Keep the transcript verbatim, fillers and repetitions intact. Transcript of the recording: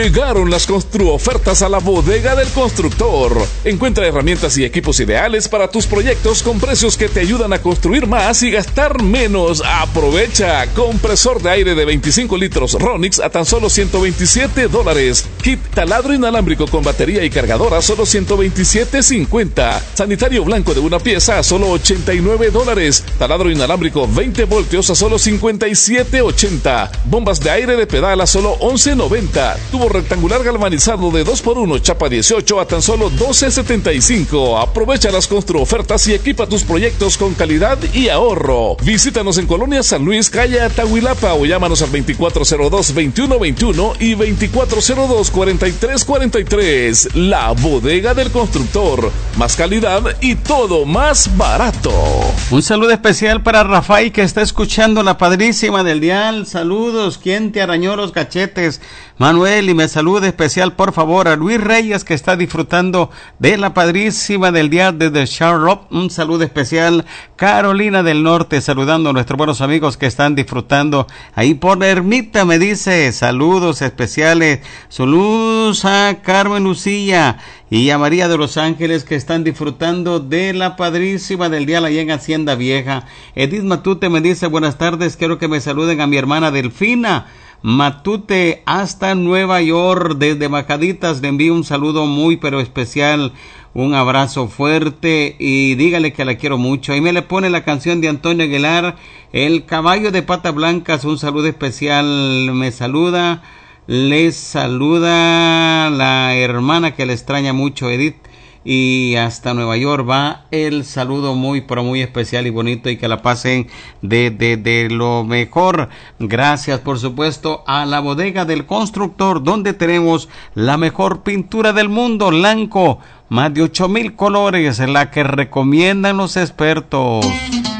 Llegaron las construofertas a la bodega del constructor. Encuentra herramientas y equipos ideales para tus proyectos con precios que te ayudan a construir más y gastar menos. Aprovecha. Compresor de aire de veinticinco litros Ronix a tan solo ciento veintisiete dólares. Kit taladro inalámbrico con batería y cargadora a solo ciento veintisiete cincuenta. Sanitario blanco de una pieza a solo ochenta y nueve dólares. Taladro inalámbrico veinte voltios a solo cincuenta y siete ochenta. Bombas de aire de pedal a solo once noventa. Tubo rectangular galvanizado de dos por uno chapa dieciocho a tan solo doce setenta y cinco. Aprovecha las construofertas y equipa tus proyectos con calidad y ahorro. Visítanos en Colonia San Luis, calle Atahuilapa, o llámanos al veinticuatro cero dos veintiuno veintiuno y veinticuatro cero dos cuarenta y tres cuarenta y tres. La bodega del constructor. Más calidad y todo más barato. Un saludo especial para Rafael, que está escuchando La Padrísima del Dial. Saludos. ¿Quién te arañó los cachetes? Manuel, y me saluda especial por favor a Luis Reyes, que está disfrutando de La Padrísima del Dial desde Charlotte. Un saludo especial. Carolina del Norte, saludando a nuestros buenos amigos que están disfrutando ahí por la Ermita, me dice. Saludos especiales. Saludos a Carmen Lucía y a María de los Ángeles, que están disfrutando de La Padrísima del Dial allá en Hacienda Vieja. Edith Matute me dice, buenas tardes, quiero que me saluden a mi hermana Delfina Matute hasta Nueva York. Desde Bajaditas le envío un saludo muy pero especial, un abrazo fuerte y dígale que la quiero mucho. Ahí me le pone la canción de Antonio Aguilar, El Caballo de Patas Blancas. Un saludo especial, me saluda, les saluda la hermana que le extraña mucho, Edith. Y hasta Nueva York va el saludo muy, pero muy especial y bonito, y que la pasen de, de, de lo mejor. Gracias, por supuesto, a la bodega del constructor, donde tenemos la mejor pintura del mundo, Lanco, más de ocho mil colores, la que recomiendan los expertos.